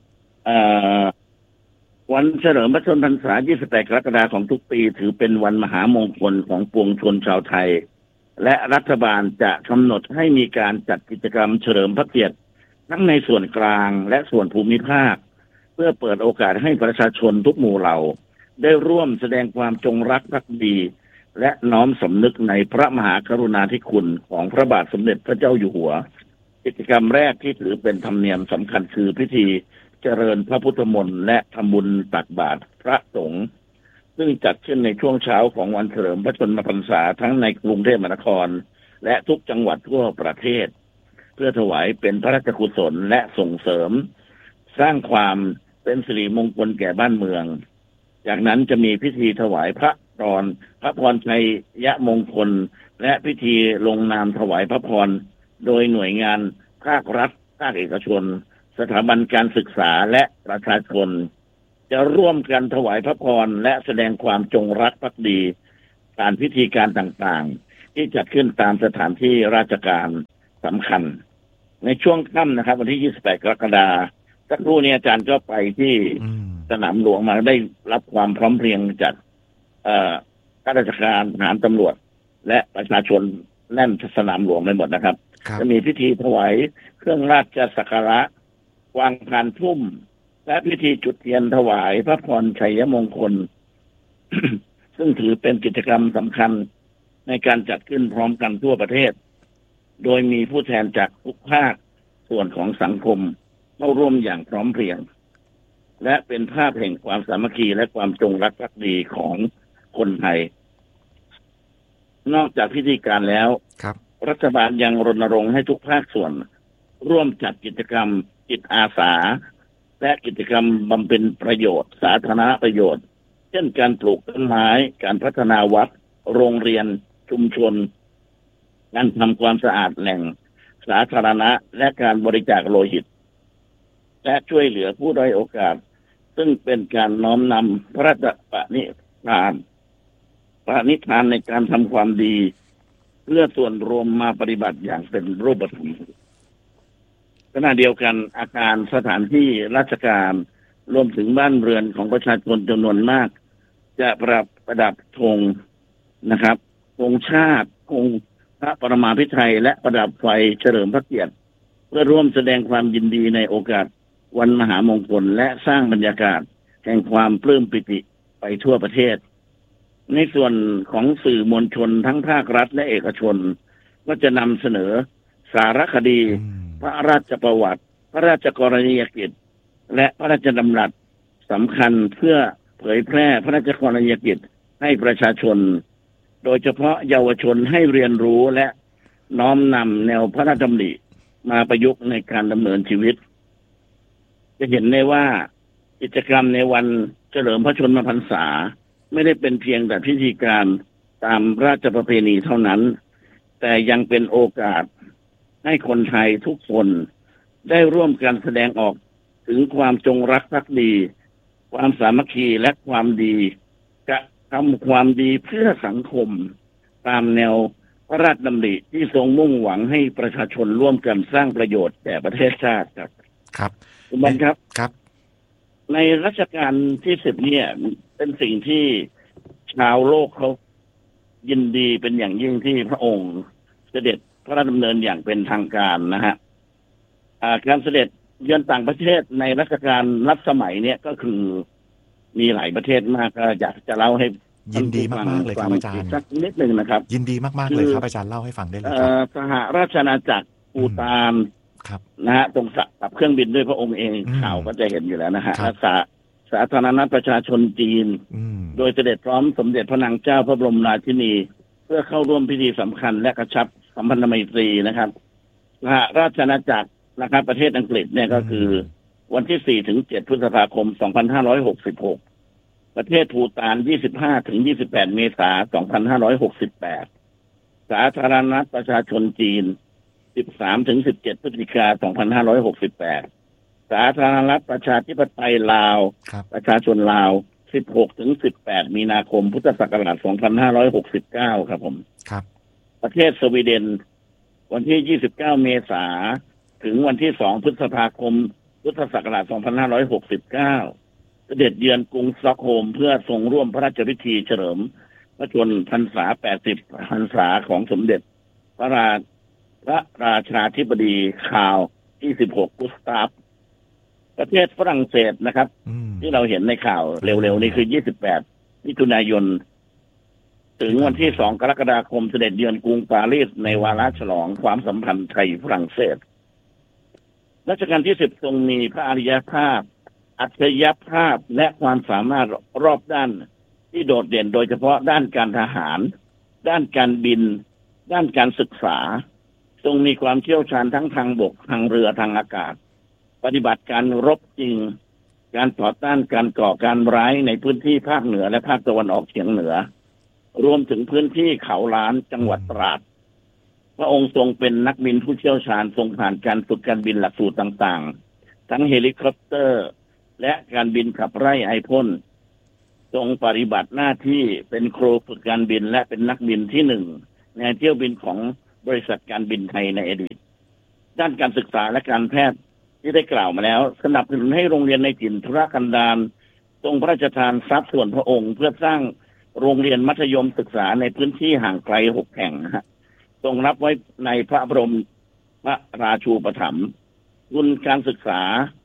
วันเฉลิมพระชนมพรรษายี่สิบแปดกรกฎาคมของทุกปีถือเป็นวันมหามงคลของปวงชนชาวไทยและรัฐบาลจะกำหนดให้มีการจัดกิจกรรมเฉลิมพระเกียรติทั้งในส่วนกลางและส่วนภูมิภาคเพื่อเปิดโอกาสให้ประชาชนทุกหมู่เหล่าได้ร่วมแสดงความจงรักภักดีและน้อมสำนึกในพระมหากรุณาธิคุณของพระบาทสมเด็จพระเจ้าอยู่หัวกิจกรรมแรกที่ถือเป็นธรรมเนียมสำคัญคือพิธีเจริญพระพุทธมนต์และทำบุญตักบาตรพระสงฆ์ซึ่งจัดขึ้นในช่วงเช้าของวันเฉลิมพระชนมพรรษาทั้งในกรุงเทพมหานครและทุกจังหวัดทั่วประเทศเพื่อถวายเป็นพระราชกุศลและส่งเสริมสร้างความเป็นสิริมงคลแก่บ้านเมืองจากนั้นจะมีพิธีถวายพระพรพระพรชัยยะมงคลและพิธีลงนามถวายพระพรโดยหน่วยงานภาครัฐภาคเอกชนสถาบันการศึกษาและประชาชนจะร่วมกันถวายพระพรและแสดงความจงรักภักดีผ่านพิธีการต่างๆที่จัดขึ้นตามสถานที่ราชการสำคัญในช่วงค่ำนะครับวันที่ยี่สิบแปดกรกฎาคมสักครู่นี้อาจารย์ก็ไปที่สนามหลวงมาได้รับความพร้อมเพรียงจากข้าราชการทหารตำรวจและประชาชนแน่นสนามหลวงไปหมดนะครับจะมีพิธีถวายเครื่องราชสักการะวางพานพุ่มและพิธีจุดเทียนถวายพระพรชัยมงคล ซึ่งถือเป็นกิจกรรมสำคัญในการจัดขึ้นพร้อมกันทั่วประเทศโดยมีผู้แทนจากทุกภาคส่วนของสังคมเข้าร่วมอย่างพร้อมเพรียงและเป็นภาพแห่งความสามัคคีและความจงรักภักดีของคนไทยนอกจากพิธีการแล้วรัฐบาลยังรณรงค์ให้ทุกภาคส่วนร่วมจัดกิจกรรมจิตอาสาและกิจกรรมบำเพ็ญประโยชน์สาธารณประโยชน์เช่นการปลูกต้นไม้การพัฒนาวัดโรงเรียนชุมชนการทำความสะอาดแหล่งสาธารณะและการบริจาคโลหิตและช่วยเหลือผู้ด้อยโอกาสซึ่งเป็นการน้อมนำพระราชปณิธานปณิธานในการทำความดีเพื่อส่วนรวมมาปฏิบัติอย่างเป็นรูปธรรมขณะเดียวกันอาคารสถานที่ราชการรวมถึงบ้านเรือนของประชาชนจำนวนมากจะประประดับธงนะครับธงชาติธงพระปรมาภิไธยและประดับไฟเฉลิมพระเกียรติเพื่อร่วมแสดงความยินดีในโอกาสวันมหามงคลและสร้างบรรยากาศแห่งความปลื้มปิติไปทั่วประเทศในส่วนของสื่อมวลชนทั้งภาครัฐและเอกชนก็จะนำเสนอสารคดีพระราชประวัติพระราชกรณียกิจและพระราชดำรัสสำคัญเพื่อเผยแพร่พระราชกรณียกิจให้ประชาชนโดยเฉพาะเยาวชนให้เรียนรู้และน้อมนำแนวพระราชดำริมาประยุกต์ในการดำเนินชีวิตจะเห็นได้ว่ากิจกรรมในวันเฉลิมพระชนมพรรษาไม่ได้เป็นเพียงแต่พิธีการตามราชประเพณีเท่านั้นแต่ยังเป็นโอกาสให้คนไทยทุกคนได้ร่วมกันแสดงออกถึงความจงรักภักดีความสามัคคีและความดีกระทำความดีเพื่อสังคมตามแนวพระราชดำริที่ทรงมุ่งหวังให้ประชาชนร่วมกันสร้างประโยชน์แก่ประเทศชาติครับครับคุณบอลครับครับในรัชกาลที่สิบเนี่ยเป็นสิ่งที่ชาวโลกเขายินดีเป็นอย่างยิ่งที่พระองค์เสด็จพระราชดำเนินอย่างเป็นทางการนะฮะการเสด็จเยือนต่างประเทศในรัชกาลรัชสมัยเนี่ยก็คือมีหลายประเทศมากก็อยากจะเล่าให้ยินดีมากๆเลยครับอาจารย์สักนิดหนึ่งนะครับยินดีมากๆเลยครับอาจารย์เล่าให้ฟังได้เลยครับสหราชอาณาจักรปูฏานนะฮะตรงกับเครื่องบินด้วยพระองค์เองข่าวก็จะเห็นอยู่แล้วนะฮะสาสาธารณรัฐประชาชนจีนโดยเสด็จพร้อมสมเด็จพระนางเจ้าพระบรมราชินีเพื่อเข้าร่วมพิธีสำคัญและกระชับสัมพันธไมตรีนะครับสหราชอาณาจักรนะครับประเทศอังกฤษเนี่ยก็คือวันที่สี่ถึงเจ็ดพฤษภาคมสองพันห้าร้อยหกสิบหกประเทศภูฏานยี่สิบห้าถึงยี่สิบแปดเมษายนสองพันห้าร้อยหกสิบแปดสาธารณรัฐประชาชนจีนสิบสามถึงสิบเจ็ดพฤศจิกายนสองพันห้าร้อยหกสิบแปดสาธารณรัฐประชาธิปไตยลาวประชาชนลาวสิบหกถึงสิบแปดมีนาคมพุทธศักราชสองพันห้าร้อยหกสิบเก้าครับผมครับประเทศสวีเดนวันที่ยี่สิบเก้าเมษายนถึงวันที่สองพฤษภาคมพุทธศักราชสองพันห้าร้อยหกสิบเก้าเสด็จเยือนกรุงสต็อกโฮล์มเพื่อทรงร่วมพระราชพิธีเฉลิมพระชนพรรษาแปดสิบพรรษาของสมเด็จพระราพระราชาธิบดีคาร์ลที่สิบหกกุสตาฟประเทศฝรั่งเศสนะครับที่เราเห็นในข่าวเร็วๆนี้คือยี่สิบแปดมิถุนายนถึงวันที่สองกรกฎาคมเสด็จเยือนกรุงปารีสในวาระฉลองความสัมพันธ์ไทยฝรั่งเศสรัชกาลที่สิบทรงมีพระอริยภาพอัจฉริยภาพและความสามารถรอบด้านที่โดดเด่นโดยเฉพาะด้านการทหารด้านการบินด้านการศึกษาทรงมีความเชี่ยวชาญทั้งทางบกทางเรือทางอากาศปฏิบัติการรบจริงการต่อต้านการก่อการร้ายในพื้นที่ภาคเหนือและภาคตะวันออกเฉียงเหนือรวมถึงพื้นที่เขาล้านจังหวัดตราดพระองค์ทรงเป็นนักบินผู้เชี่ยวชาญทรงผ่านการฝึกการบินหลักสูตรต่างๆทั้งเฮลิคอปเตอร์และการบินขับไล่ไอพ่นทรงปฏิบัติหน้าที่เป็นครูฝึกการบินและเป็นนักบินที่หนึ่งในเที่ยวบินของบริษัทการบินไทยในอดีตด้านการศึกษาและการแพทย์ที่ได้กล่าวมาแล้วสนับสนุนให้โรงเรียนในถิ่นทุรกันดารทรงพระราชทานทรัพย์ส่วนพระองค์เพื่อสร้างโรงเรียนมัธยมศึกษาในพื้นที่ห่างไกลหกแห่งนะฮะทรงรับไว้ในพระบรมพระราชูปถัมภ์ทุนการศึกษา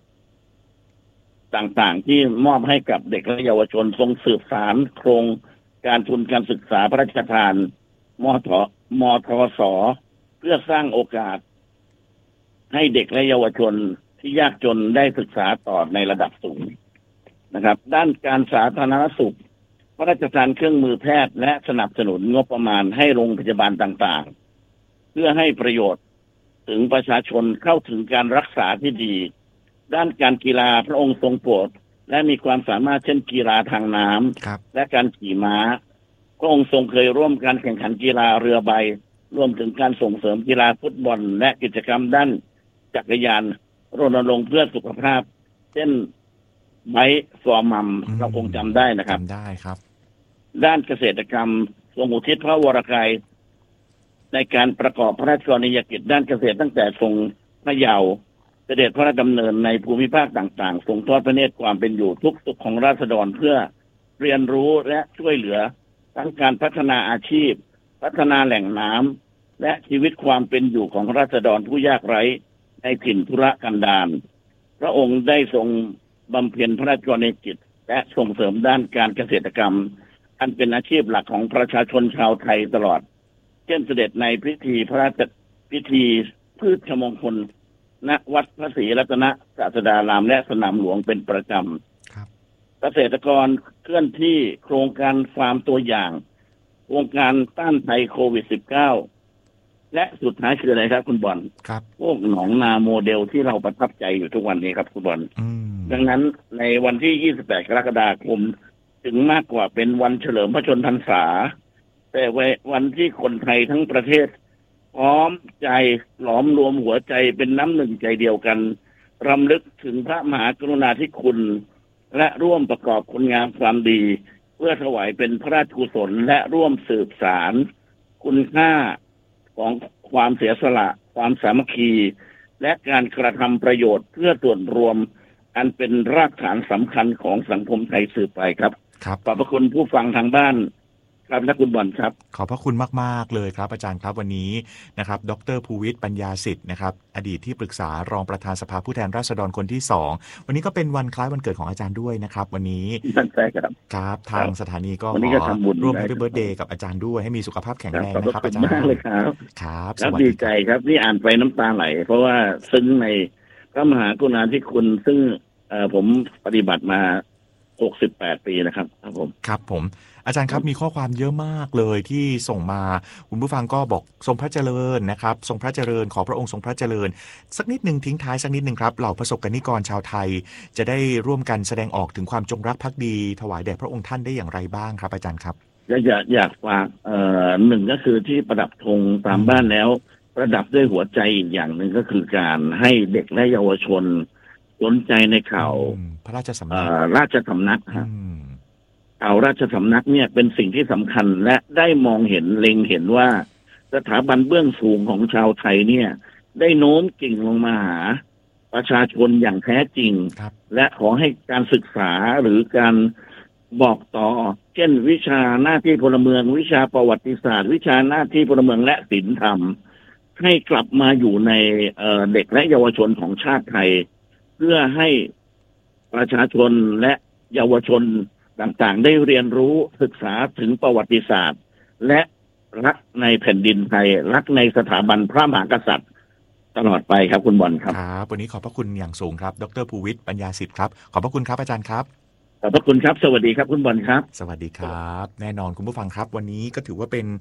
ต่างๆที่มอบให้กับเด็กและเยาวชนทรงสืบสานโครงการทุนการศึกษาพระราชทานมทมทสเพื่อสร้างโอกาสให้เด็กและเยาวชนที่ยากจนได้ศึกษาต่อในระดับสูงนะครับด้านการสาธารณสุขพระราชทานเครื่องมือแพทย์และสนับสนุนงบประมาณให้โรงพยาบาลต่างๆเพื่อให้ประโยชน์ถึงประชาชนเข้าถึงการรักษาที่ดีด้านการกีฬาพระองค์ทรงโปรดและมีความสามารถเช่นกีฬาทางน้ำและการขี่ม้าพระองค์ทรงเคยร่วมการแข่งขันกีฬาเรือใบรวมถึงการส่งเสริมกีฬาฟุตบอลและกิจกรรมด้านจักรยานรณรงค์เพื่อสุขภาพเช่นไบค์ฟอร์มัมเราคงจำได้นะครับจำได้ครับด้านเกษตรกรรมทรงอุทิศพระวรกายในการประกอบพระราชกรณียกิจด้านเกษตรตั้งแต่ทรงพระเยาว์เสด็จพระราชดำเนินในภูมิภาคต่างๆทรงทอดพระเนตรความเป็นอยู่ทุกสุขของราษฎรเพื่อเรียนรู้และช่วยเหลือทั้งการพัฒนาอาชีพพัฒนาแหล่งน้ำและชีวิตความเป็นอยู่ของราษฎรผู้ยากไร้ในถิ่นทุรกันดารพระองค์ได้ทรงบำเพ็ญพระราชกรณียกิจและส่งเสริมด้านการเกษตรกรรมอันเป็นอาชีพหลักของประชาชนชาวไทยตลอดเช่นเสด็จในพิธีพระราชพิธีพืชมงคลณวัดพระศรีรัตนศาสดารามและสนามหลวงเป็นประจำเกษตรกรเคลื่อนที่โครงการฟาร์มตัวอย่างโครงการต้านภัยโควิด สิบเก้า และสุดท้ายคืออะไรครับคุณบอลครับพวกหนองนาโมเดลที่เราประทับใจอยู่ทุกวันนี้ครับคุณบอลดังนั้นในวันที่ยี่สิบแปดกรกฎาคมถึงมากกว่าเป็นวันเฉลิมพระชนพรรษาแต่วันที่คนไทยทั้งประเทศพร้อมใจหลอมรวมหัวใจเป็นน้ำหนึ่งใจเดียวกันรำลึกถึงพระมหากรุณาธิคุณและร่วมประกอบคุณงามความดีเพื่อถวายเป็นพระราชกุศลและร่วมสืบสานคุณค่าของความเสียสละความสามัคคีและการกระทำประโยชน์เพื่อส่วนรวมอันเป็นรากฐานสำคัญของสังคมไทยสืบไปครับขอบพระคุณผู้ฟังทางบ้านครับและคุณบอลครับขอบพระคุณมากๆเลยครับอาจารย์ครับวันนี้นะครับดร.ภูวิทย์ปัญญาสิทธิ์นะครับอดีตที่ปรึกษารองประธานสภาผู้แทนราษฎรคนที่สองวันนี้ก็เป็นวันคล้ายวันเกิดของอาจารย์ด้วยนะครับวันนี้ใช่ครับครับทางสถานีก็ขอร่วมแฮปปี้เบิร์ธเดย์กับอาจารย์ด้วยให้มีสุขภาพแข็งแรงนะครับอาจารย์มากเลยครับครับสวัสดีใจครับนี่อ่านไปน้ำตาไหลเพราะว่าซึ้งในพระมหากรุณาธิคุณซึ่งผมปฏิบัติมาหกสิบแปดปีนะครับครับผมครับผมอาจารย์ครับมีข้อความเยอะมากเลยที่ส่งมาคุณผู้ฟังก็บอกทรงพระเจริญนะครับทรงพระเจริญขอพระองค์ทรงพระเจริญสักนิดนึงทิ้งท้ายสักนิดนึงครับเหล่าประสบกนิกรชาวไทยจะได้ร่วมกันแสดงออกถึงความจงรักภักดีถวายแด่พระองค์ท่านได้อย่างไรบ้างครับอาจารย์ครับอยากอยากฝากเอ่อหนึ่งก็คือที่ประดับธงตามบ้านแล้วประดับด้วยหัวใจอีกอย่างหนึ่งก็คือการให้เด็กและเยาวชนสนใจในข่าวพระราชสำนักราชสำนักฮะข่าวราชสำนักเนี่ยเป็นสิ่งที่สำคัญและได้มองเห็นเล็งเห็นว่าสถาบันเบื้องสูงของชาวไทยเนี่ยได้โน้มกิ่งลงมาหาประชาชนอย่างแท้จริงและขอให้การศึกษาหรือการบอกต่อเช่นวิชาหน้าที่พลเมืองวิชาประวัติศาสตร์วิชาหน้าที่พลเมืองและศีลธรรมให้กลับมาอยู่ในเอ่อเด็กและเยาวชนของชาติไทยเพื่อให้ประชาชนและเยาวชนต่างๆได้เรียนรู้ศึกษาถึงประวัติศาสตร์และรักในแผ่นดินไทยรักในสถาบันพระมหากษัตริย์ตลอดไปครับคุณบอลครับครับวันนี้ขอบพระคุณอย่างสูงครับดร.ภูวิทย์ปัญญาสิทธิ์ครับขอบพระคุณครับอาจารย์ครับขอบพระคุณครับสวัสดีครับคุณบอลครับสวัสดีครับแน่นอนคุณผู้ฟังครับวันนี้ก็ถือว่าเป็น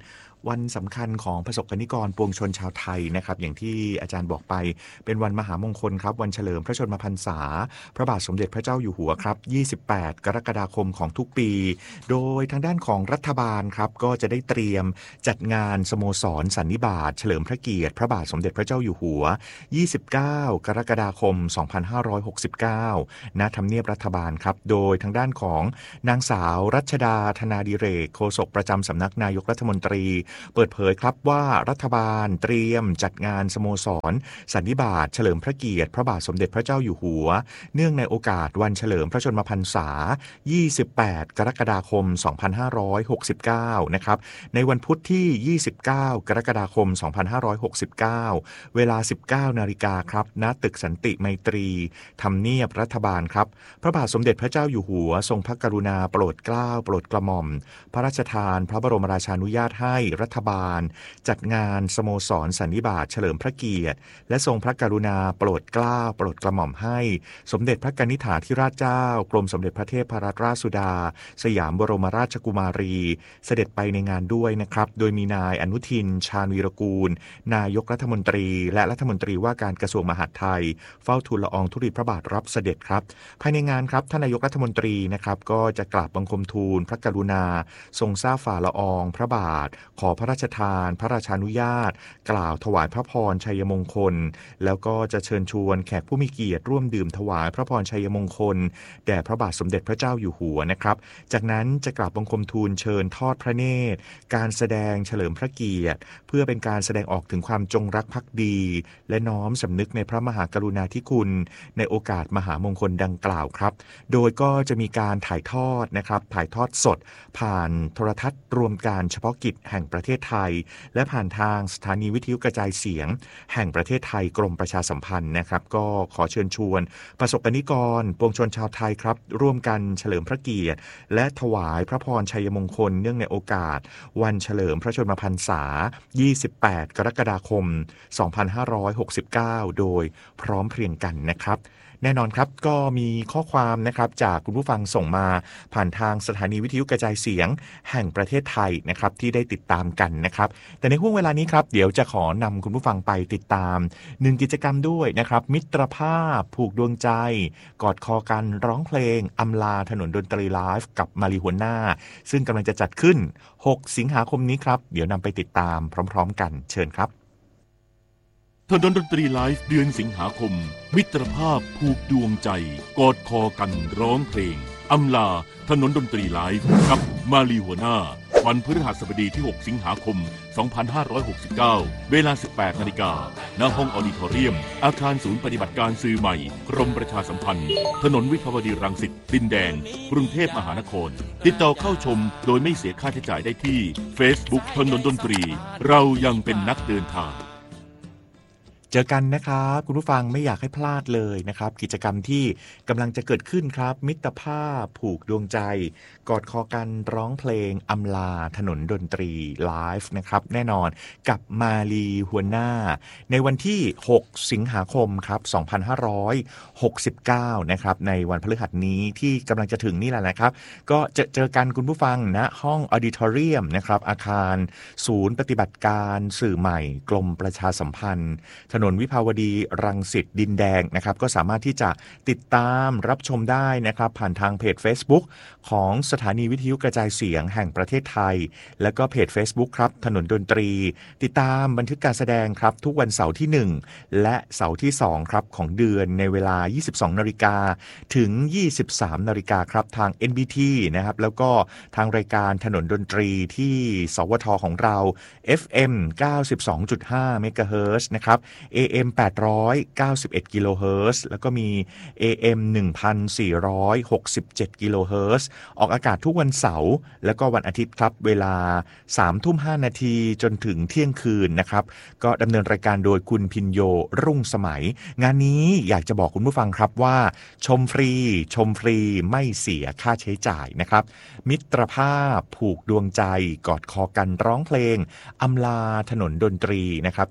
วันสำคัญของประสบกนิกรปวงชนชาวไทยนะครับอย่างที่อาจารย์บอกไปเป็นวันมหามงคลครับวันเฉลิมพระชนมพรรษาพระบาทสมเด็จพระเจ้าอยู่หัวครับยี่สิบแปดกรกฎาคมของทุกปีโดยทางด้านของรัฐบาลครับก็จะได้เตรียมจัดงานสโมสรสันนิบาตเฉลิมพระเกียรติพระบาทสมเด็จพระเจ้าอยู่หัวยี่สิบเก้ากรกฎาคมสองพันห้าร้อยหกสิบเก้าณทำเนียบรัฐบาลครับโดยทางด้านของนางสาวรัชดาธนาดิเรกโฆษกประจำสำนักนายกรัฐมนตรีเปิดเผยครับว่ารัฐบาลเตรียมจัดงานสโมสรสันนิบาตเฉลิมพระเกียรติพระบาทสมเด็จพระเจ้าอยู่หัวเนื่องในโอกาสวันเฉลิมพระชนมพรรษายี่สิบแปดกรกฎาคมสองพันห้าร้อยหกสิบเก้านะครับในวันพุธที่ยี่สิบเก้ากรกฎาคมสองพันห้าร้อยหกสิบเก้าเวลา สิบเก้านาฬิกาครับณตึกสันติไมตรีทำเนียบรัฐบาลครับพระบาทสมเด็จพระเจ้าอยู่หัวทรงพระกรุณาโปรดเกล้าโปรดกระหม่อมพระราชทานพระบรมราชานุญาตให้รัฐบาลจัดงานสโมสรสันนิบาตเฉลิมพระเกียรติและทรงพระกรุณาโปรดเกล้าโปรดกระหม่อมให้สมเด็จพระกนิษฐาธิราชเจ้ากรมสมเด็จพระเทพรัตนราชสุดาสยามบรมราชกุมารีเสด็จไปในงานด้วยนะครับโดยมีนายอนุทินชาญวีรกูลนายกรัฐมนตรีและรัฐมนตรีว่าการกระทรวงมหาดไทยเฝ้าทูลละอองธุลีพระบาทรับเสด็จครับภายในงานครับท่านนายกรัฐมนตรีนะครับก็จะกราบบังคมทูลพระกรุณาทรงทราบฝ่าละอองพระบาทขอพระราชทานพระราชานุญาตกล่าวถวายพระพรชัยมงคลแล้วก็จะเชิญชวนแขกผู้มีเกียรติร่วมดื่มถวายพระพรชัยมงคลแด่พระบาทสมเด็จพระเจ้าอยู่หัวนะครับจากนั้นจะกราบบังคมทูลเชิญทอดพระเนตรการแสดงเฉลิมพระเกียรติเพื่อเป็นการแสดงออกถึงความจงรักภักดีและน้อมสำนึกในพระมหากรุณาธิคุณในโอกาสมหามงคลดังกล่าวครับโดยก็จะมีการถ่ายทอดนะครับถ่ายทอดสดผ่านโทรทัศน์รวมการเฉพาะกิจแห่งประเทศไทยและผ่านทางสถานีวิทยุกระจายเสียงแห่งประเทศไทยกรมประชาสัมพันธ์นะครับก็ขอเชิญชวนประสบกนิกรปวงชนชาวไทยครับร่วมกันเฉลิมพระเกียรติและถวายพระพรชัยมงคลเนื่องในโอกาสวันเฉลิมพระชนมพรรษายี่สิบแปดกรกฎาคมสองพันห้าร้อยหกสิบเก้าโดยพร้อมเพรียงกันนะครับแน่นอนครับก็มีข้อความนะครับจากคุณผู้ฟังส่งมาผ่านทางสถานีวิทยุกระจายเสียงแห่งประเทศไทยนะครับที่ได้ติดตามกันนะครับแต่ในห่วงเวลานี้ครับเดี๋ยวจะขอนำคุณผู้ฟังไปติดตามหนึ่งกิจกรรมด้วยนะครับมิตรภาพผูกดวงใจกอดคอกันร้องเพลงอำลาถนนดนตรีไลฟ์กับมารีหัวหน้าซึ่งกำลังจะจัดขึ้นหกสิงหาคมนี้ครับเดี๋ยวนำไปติดตามพร้อมๆกันเชิญครับถนนดนตรีไลฟ์เดือนสิงหาคมมิตรภาพผูกดวงใจกอดคอกันร้องเพลงอำลาถนนดนตรีไลฟ์กับมาลีหัวหน้าวันพฤหัสบดีที่หกสิงหาคมสองพันห้าร้อยหกสิบเก้าเวลา สิบแปดนาฬิกา ณ ห้องออดิทอเรียมอาคารศูนย์ปฏิบัติการสื่อใหม่กรมประชาสัมพันธ์ถนนวิภาวดีรังสิตดินแดงกรุงเทพมหานครติดต่อเข้าชมโดยไม่เสียค่าใช้จ่ายได้ที่ Facebook ถนนดนตรีเรายังเป็นนักเดินทางเจอกันนะครับคุณผู้ฟังไม่อยากให้พลาดเลยนะครับกิจกรรมที่กำลังจะเกิดขึ้นครับมิตรภาพผูกดวงใจกอดคอกันร้องเพลงอำลาถนนดนตรีไลฟ์นะครับแน่นอนกับมาลีหัวหน้าในวันที่หกสิงหาคมครับสองพันห้าร้อยหกสิบเก้านะครับในวันพฤหัสนี้ที่กำลังจะถึงนี่แหละนะครับก็จะเจอกันคุณผู้ฟังณห้องออดิทอเรียมนะครับอาคารศูนย์ปฏิบัติการสื่อใหม่กรมประชาสัมพันธ์ถนนวิภาวดีรังสิตดินแดงนะครับก็สามารถที่จะติดตามรับชมได้นะครับผ่านทางเพจ Facebook ของสถานีวิทยุกระจายเสียงแห่งประเทศไทยและก็เพจ Facebook ครับถนนดนตรีติดตามบันทึกการแสดงครับทุกวันเสาร์ที่หนึ่งและเสาร์ที่สองครับของเดือนในเวลา ยี่สิบสองนาฬิกา ถึง ยี่สิบสามนาฬิกาครับทาง เอ็น บี ที นะครับแล้วก็ทางรายการถนนดนตรีที่สวทของเรา เอฟ เอ็ม เก้าสิบสองจุดห้า เมกะเฮิรตซ์นะครับ เอ เอ็ม แปดร้อยเก้าสิบเอ็ด กิโลเฮิรตซ์แล้วก็มี เอ เอ็ม หนึ่งพันสี่ร้อยหกสิบเจ็ด กิโลเฮิรตซ์ออกอากาศทุกวันเสาร์แล้วก็วันอาทิตย์ครับเวลา สามทุ่มห้านาทีจนถึงเที่ยงคืนนะครับก็ดำเนินรายการโดยคุณพินโยรุ่งสมัยงานนี้อยากจะบอกคุณผู้ฟังครับว่าชมฟรีชมฟรีไม่เสียค่าใช้จ่ายนะครับมิตรภาพผูกดวงใจกอดคอกันร้องเพลงอำลาถนนดนตรีนะครับกับ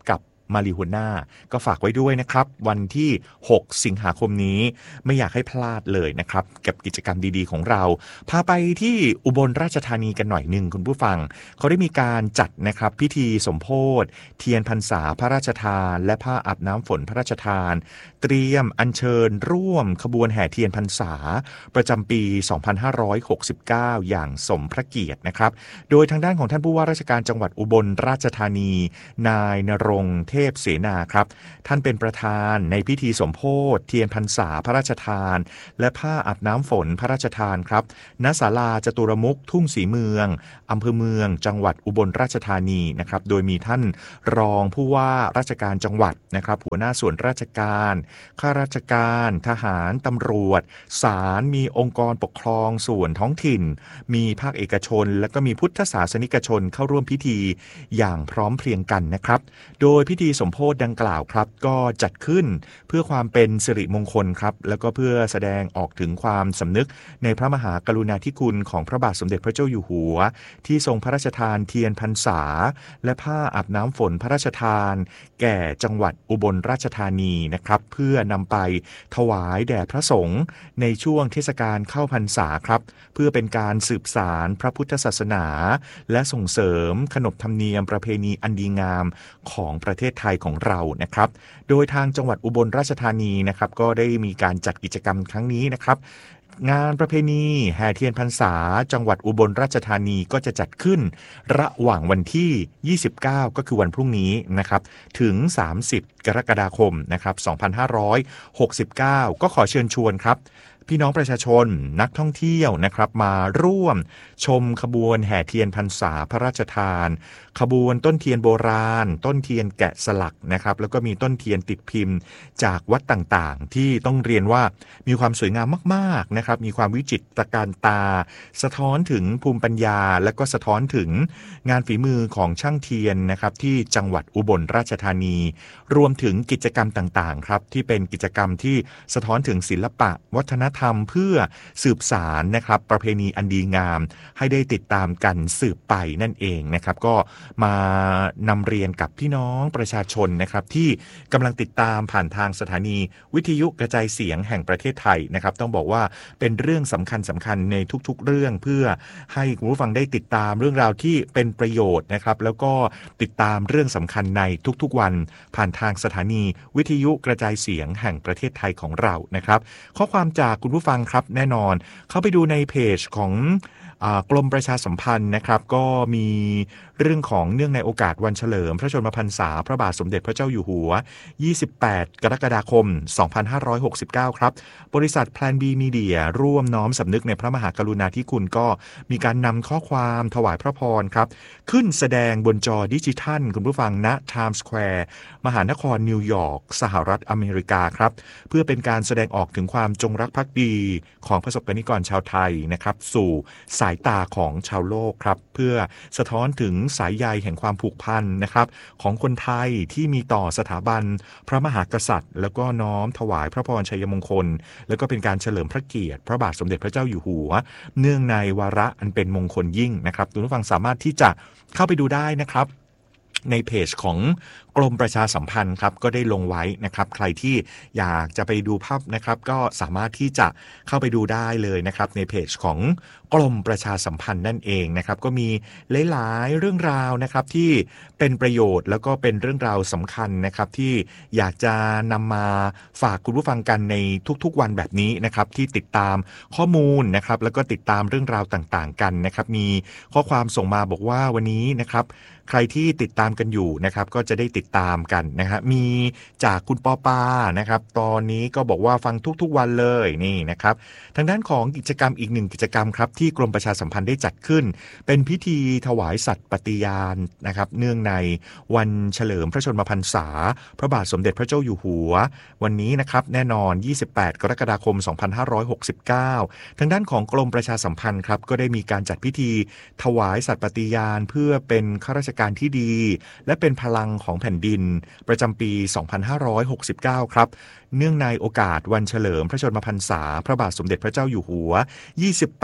มาริโฮน่าก็ฝากไว้ด้วยนะครับวันที่หกสิงหาคมนี้ไม่อยากให้พลาดเลยนะครับกับกิจกรรมดีๆของเราพาไปที่อุบลราชธานีกันหน่อยนึงคุณผู้ฟังเขาได้มีการจัดนะครับพิธีสมโภชเทียนพรรษาพระราชทานและผ้าอาบน้ำฝนพระราชทานเตรียมอัญเชิญร่วมขบวนแห่เทียนพรรษาประจำปีสองพันห้าร้อยหกสิบเก้าอย่างสมพระเกียรตินะครับโดยทางด้านของท่านผู้ว่าราชการจังหวัดอุบลราชธานีนายณรงค์เทพเสนาครับท่านเป็นประธานในพิธีสมโภชเทียนพรรษาพระราชทานและผ้าอาบน้ำฝนพระราชทานครับณศาลาจตุรมุขทุ่งศรีเมืองอำเภอเมืองจังหวัดอุบลราชธานีนะครับโดยมีท่านรองผู้ว่าราชการจังหวัดนะครับหัวหน้าส่วนราชการข้าราชการทหารตำรวจศาลมีองค์กรปกครองส่วนท้องถิ่นมีภาคเอกชนและก็มีพุทธศาสนิกชนเข้าร่วมพิธีอย่างพร้อมเพรียงกันนะครับโดยพิธีสมโภชดังกล่าวครับก็จัดขึ้นเพื่อความเป็นสิริมงคลครับแล้วก็เพื่อแสดงออกถึงความสำนึกในพระมหากรุณาธิคุณของพระบาทสมเด็จพระเจ้าอยู่หัวที่ทรงพระราชทานเทียนพรรษาและผ้าอาบน้ำฝนพระราชทานแก่จังหวัดอุบลราชธานีนะครับเพื่อนำไปถวายแด่พระสงฆ์ในช่วงเทศกาลเข้าพรรษาครับเพื่อเป็นการสืบสานพระพุทธศาสนาและส่งเสริมขนบธรรมเนียมประเพณีอันดีงามของประเทศไทยของเรานะครับโดยทางจังหวัดอุบลราชธานีนะครับก็ได้มีการจัดกิจกรรมครั้งนี้นะครับงานประเพณีแห่เทียนพรรษาจังหวัดอุบลราชธานีก็จะจัดขึ้นระหว่างวันที่ยี่สิบเก้าก็คือวันพรุ่งนี้นะครับถึงสามสิบกรกฎาคมนะครับสองพันห้าร้อยหกสิบเก้าก็ขอเชิญชวนครับพี่น้องประชาชนนักท่องเที่ยวนะครับมาร่วมชมขบวนแห่เทียนพรรษาพระราชทานขบวนต้นเทียนโบราณต้นเทียนแกะสลักนะครับแล้วก็มีต้นเทียนติดพิมพ์จากวัดต่างๆที่ต้องเรียนว่ามีความสวยงามมากๆนะครับมีความวิจิตรการตาสะท้อนถึงภูมิปัญญาและก็สะท้อนถึงงานฝีมือของช่างเทียนนะครับที่จังหวัดอุบลราชธานีรวมถึงกิจกรรมต่างๆครับที่เป็นกิจกรรมที่สะท้อนถึงศิลปะวัฒนธรรมเพื่อสืบสารนะครับประเพณีอันดีงามให้ได้ติดตามกันสืบไปนั่นเองนะครับก็มานำเรียนกับพี่น้องประชาชนนะครับที่กำลังติดตามผ่านทางสถานีวิทยุกระจายเสียงแห่งประเทศไทยนะครับต้องบอกว่าเป็นเรื่องสำคัญสำคัญในทุกๆเรื่องเพื่อให้คุณผู้ฟังได้ติดตามเรื่องราวที่เป็นประโยชน์นะครับแล้วก็ติดตามเรื่องสำคัญในทุกๆวันผ่านทางสถานีวิทยุกระจายเสียงแห่งประเทศไทยของเรานะครับข้อความจากคุณผู้ฟังครับแน่นอนเข้าไปดูในเพจของกรมประชาสัมพันธ์นะครับก็มีเรื่องของเนื่องในโอกาสวันเฉลิมพระชนมพรรษาพระบาทสมเด็จพระเจ้าอยู่หัวยี่สิบแปดกรกฎาคมสองพันห้าร้อยหกสิบเก้าครับบริษัท Plan B Media ร่วมน้อมสำนึกในพระมหากรุณาธิคุณก็มีการนำข้อความถวายพระพรครับขึ้นแสดงบนจอดิจิทัลคุณผู้ฟังณ Times Square มหานครนิวยอร์กสหรัฐอเมริกาครับเพื่อเป็นการแสดงออกถึงความจงรักภักดีของประสบกนิกรชาวไทยนะครับสู่สายตาของชาวโลกครับเพื่อสะท้อนถึงสายใยแห่งความผูกพันนะครับของคนไทยที่มีต่อสถาบันพระมหากษัตริย์แล้วก็น้อมถวายพระพรชัยมงคลแล้วก็เป็นการเฉลิมพระเกียรติพระบาทสมเด็จพระเจ้าอยู่หัวเนื่องในวาระอันเป็นมงคลยิ่งนะครับทุกผู้ฟังสามารถที่จะเข้าไปดูได้นะครับในเพจของกรมประชาสัมพันธ์ครับก็ได้ลงไว้นะครับใครที่อยากจะไปดูภาพนะครับก็สามารถที่จะเข้าไปดูได้เลยนะครับในเพจของกรมประชาสัมพันธ์นั่นเองนะครับก็มีหลายๆเรื่องราวนะครับที่เป็นประโยชน์แล้วก็เป็นเรื่องราวสำคัญนะครับที่อยากจะนำมาฝากคุณผู้ฟังกันในทุกๆวันแบบนี้นะครับที่ติดตามข้อมูลนะครับแล้วก็ติดตามเรื่องราวต่างๆกันนะครับมีข้อความส่งมาบอกว่าวันนี้นะครับใครที่ติดตามกันอยู่นะครับก็จะได้ติดตามกันนะฮะมีจากคุณปอปานะครับตอนนี้ก็บอกว่าฟังทุกๆวันเลยนี่นะครับทางด้านของกิจกรรมอีกหนึ่งกิจกรรมครับที่กรมประชาสัมพันธ์ได้จัดขึ้นเป็นพิธีถวายสัตย์ปฏิญาณนะครับเนื่องในวันเฉลิมพระชนมพรรษาพระบาทสมเด็จพระเจ้าอยู่หัววันนี้นะครับแน่นอนยี่สิบแปดกรกฎาคมสองพันห้าร้อยหกสิบเก้าทางด้านของกรมประชาสัมพันธ์ครับก็ได้มีการจัดพิธีถวายสัตย์ปฏิญาณเพื่อเป็นข้าราชการที่ดีและเป็นพลังของแผ่นดินประจำปีสองพันห้าร้อยหกสิบเก้าครับเนื่องในโอกาสวันเฉลิมพระชนมพรรษาพระบาทสมเด็จพระเจ้าอยู่หัวยี่สิบแปดก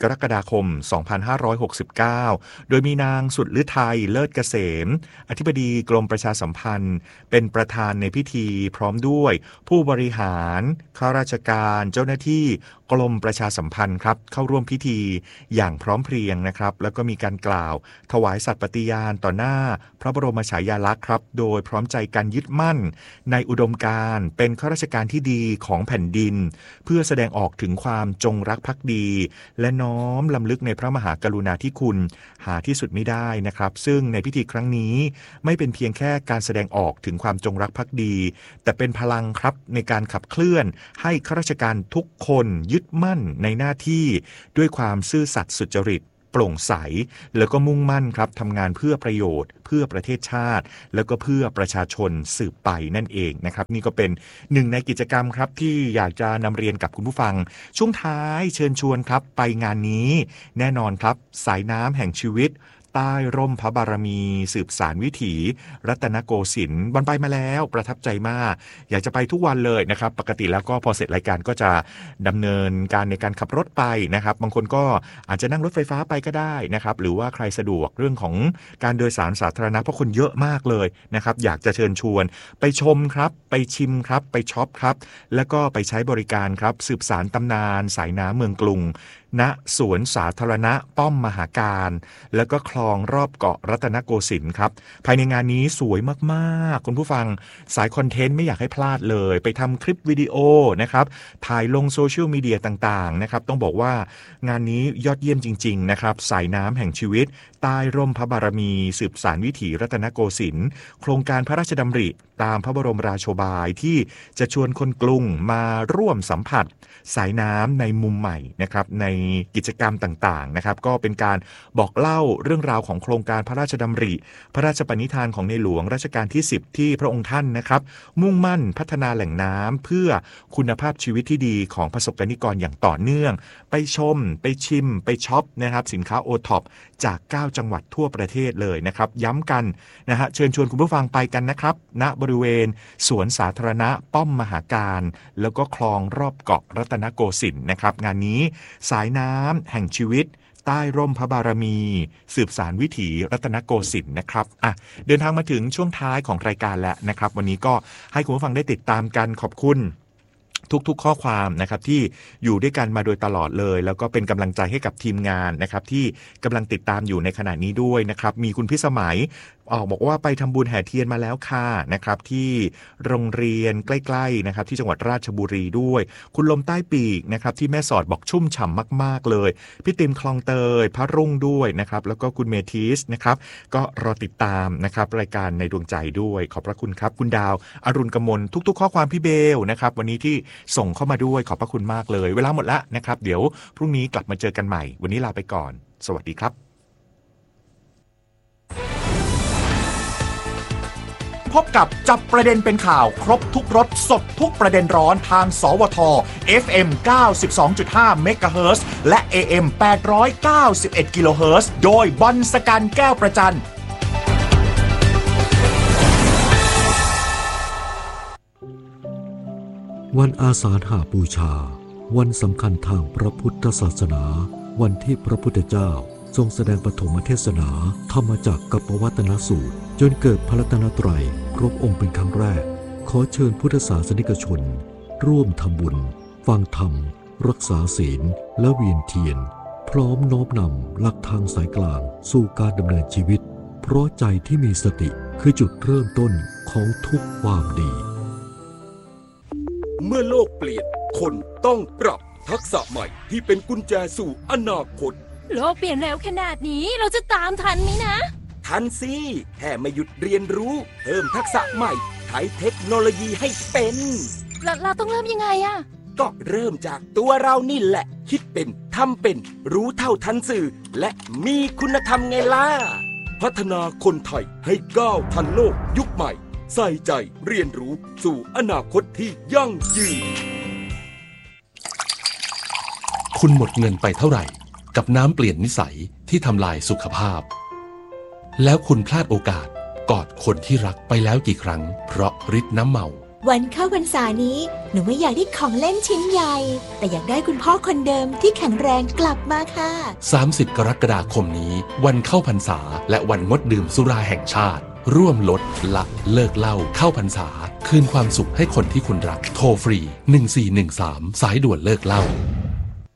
รกฎาคม สองพันห้าร้อยหกสิบเก้า โดยมีนางสุดฤทัยเลิศเกษมอธิบดีกรมประชาสัมพันธ์เป็นประธานในพิธีพร้อมด้วยผู้บริหารข้าราชการเจ้าหน้าที่กรมประชาสัมพันธ์ครับเข้าร่วมพิธีอย่างพร้อมเพรียงนะครับแล้วก็มีการกล่าวถวายสัตย์ปฏิญาณต่อหน้าพระบรมฉายาลักษณ์ครับโดยพร้อมใจกันยึดมั่นในอุดมการณ์เป็นข้าราชการที่ดีของแผ่นดินเพื่อแสดงออกถึงความจงรักภักดีและน้อมลำลึกในพระมหากรุณาธิคุณหาที่สุดไม่ได้นะครับซึ่งในพิธีครั้งนี้ไม่เป็นเพียงแค่การแสดงออกถึงความจงรักภักดีแต่เป็นพลังครับในการขับเคลื่อนให้ข้าราชการทุกคนยึดมั่นในหน้าที่ด้วยความซื่อสัตย์สุจริตโปร่งใสแล้วก็มุ่งมั่นครับทำงานเพื่อประโยชน์เพื่อประเทศชาติแล้วก็เพื่อประชาชนสืบไปนั่นเองนะครับนี่ก็เป็นหนึ่งในกิจกรรมครับที่อยากจะนำเรียนกับคุณผู้ฟังช่วงท้ายเชิญชวนครับไปงานนี้แน่นอนครับสายน้ำแห่งชีวิตใต้ร่มพระบารมีสืบสานวิถีรัตนโกสินทร์วันไปมาแล้วประทับใจมากอยากจะไปทุกวันเลยนะครับปกติแล้วก็พอเสร็จรายการก็จะดำเนินการในการขับรถไปนะครับบางคนก็อาจจะนั่งรถไฟฟ้าไปก็ได้นะครับหรือว่าใครสะดวกเรื่องของการโดยสารสาธารณะเพราะคนเยอะมากเลยนะครับอยากจะเชิญชวนไปชมครับไปชิมครับไปช็อปครับแล้วก็ไปใช้บริการครับสืบสานตำนานสายน้ำเมืองกรุงณสวนสาธารณะป้อมมหาการแล้วก็คลองรอบเกาะรัตนโกสินทร์ครับภายในงานนี้สวยมากๆคุณผู้ฟังสายคอนเทนต์ไม่อยากให้พลาดเลยไปทำคลิปวิดีโอนะครับถ่ายลงโซเชียลมีเดียต่างๆนะครับต้องบอกว่างานนี้ยอดเยี่ยมจริงๆนะครับสายน้ำแห่งชีวิตใต้ร่มพระบารมีสืบสานวิถีรัตนโกสินทร์โครงการพระราชดำริตามพระบรมราโชบายที่จะชวนคนกรุงมาร่วมสัมผัสสายน้ำในมุมใหม่นะครับในกิจกรรมต่างๆนะครับก็เป็นการบอกเล่าเรื่องราวของโครงการพระราชดำริพระราชปณิธานของในหลวงรัชกาลที่สิบที่พระองค์ท่านนะครับมุ่งมั่นพัฒนาแหล่งน้ำเพื่อคุณภาพชีวิตที่ดีของประสบกรณิกรอย่างต่อเนื่องไปชมไปชิมไปช็อปนะครับสินค้าโอท็อปจากเก้าจังหวัดทั่วประเทศเลยนะครับย้ำกันนะฮะเชิญชวนคุณผู้ฟังไปกันนะครับณบริเวณสวนสาธารณะป้อมมหาการแล้วก็คลองรอบเกาะรัตนโกสินทร์นะครับงานนี้สายน้ำแห่งชีวิตใต้ร่มพระบารมีสืบสานวิถีรัตนโกสินทร์นะครับอ่ะเดินทางมาถึงช่วงท้ายของรายการแล้วนะครับวันนี้ก็ให้คุณผู้ฟังได้ติดตามกันขอบคุณทุกๆข้อความนะครับที่อยู่ด้วยกันมาโดยตลอดเลยแล้วก็เป็นกำลังใจให้กับทีมงานนะครับที่กำลังติดตามอยู่ในขณะนี้ด้วยนะครับมีคุณพิสมัยออกบอกว่าไปทำบุญแห่เทียนมาแล้วค่ะนะครับที่โรงเรียนใกล้ๆนะครับที่จังหวัดราชบุรีด้วยคุณลมใต้ปีกนะครับที่แม่สอดบอกชุ่มฉ่ำมากๆเลยพี่ติมคลองเตยพระรุ่งด้วยนะครับแล้วก็คุณเมทิสนะครับก็รอติดตามนะครับรายการในดวงใจด้วยขอบพระคุณครับคุณดาวอรุณกมลทุกๆข้อความพี่เบลนะครับวันนี้ที่ส่งเข้ามาด้วยขอบพระคุณมากเลยเวลาหมดแล้วนะครับเดี๋ยวพรุ่งนี้กลับมาเจอกันใหม่วันนี้ลาไปก่อนสวัสดีครับพบกับจับประเด็นเป็นข่าวครบทุกรสสดทุกประเด็นร้อนทางสวท เอฟ เอ็ม เก้าสิบสองจุดห้า เมกะเฮิรตซ์และ เอ เอ็ม แปดร้อยเก้าสิบเอ็ด กิโลเฮิรตซ์โดยบอลสกันแก้วประจันวันอาสาฬหบูชาวันสำคัญทางพระพุทธศาสนาวันที่พระพุทธเจ้าทรงแสดงปฐมเทศนาธรรมจักรกัปปวัตตนสูตรจนเกิดพระรัตนตรัยครบองค์เป็นครั้งแรกขอเชิญพุทธศาสนิกชนร่วมทำบุญฟังธรรมรักษาศีลและเวียนเทียนพร้อมน้อมนำหลักทางสายกลางสู่การดำเนินชีวิตเพราะใจที่มีสติคือจุดเริ่มต้นของทุกความดีเมื่อโลกเปลี่ยนคนต้องปรับทักษะใหม่ที่เป็นกุญแจสู่อนาคตโลกเปลี่ยนเร็วขนาดนี้เราจะตามทันไหมนะทันสิแค่ไม่หยุดเรียนรู้เพิ่มทักษะใหม่ใช้เทคโนโลยีให้เป็นเราเราต้องเริ่มยังไงอะก็เริ่มจากตัวเรานี่แหละคิดเป็นทำเป็นรู้เท่าทันสื่อและมีคุณธรรมไงล่ะพัฒนาคนไทยให้ก้าวทันโลกยุคใหม่ใส่ใจเรียนรู้สู่อนาคตที่ยั่งยืนคุณหมดเงินไปเท่าไหร่กับน้ำเปลี่ยนนิสัยที่ทำลายสุขภาพแล้วคุณพลาดโอกาสกอดคนที่รักไปแล้วกี่ครั้งเพราะฤทธิ์น้ำเมาวันเข้าพรรษานี้หนูไม่อยากได้ของเล่นชิ้นใหญ่แต่อยากได้คุณพ่อคนเดิมที่แข็งแรงกลับมาค่ะสามสิบกรกฎาคมนี้วันเข้าพรรษาและวันงดดื่มสุราแห่งชาติร่วมลดละเลิกเหล้าเข้าพรรษาคืนความสุขให้คนที่คุณรักโทรฟรีหนึ่งสี่หนึ่งสามสายด่วนเลิกเหล้า